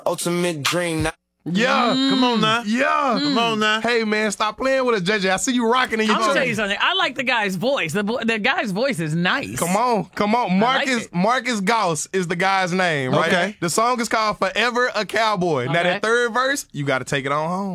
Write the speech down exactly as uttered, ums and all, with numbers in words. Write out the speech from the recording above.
Ultimate dream. Yeah. Mm. Come on now. Yeah. Come on now. Hey, man, stop playing with us, J J. I see you rocking in your I'm gonna chair. tell you something. I like the guy's voice. The the guy's voice is nice. Come on, come on. like Marcus it. Marcus Gauss is the guy's name, right? Okay. The song is called Forever a Cowboy. Now Okay. that third verse, you got to take it on home.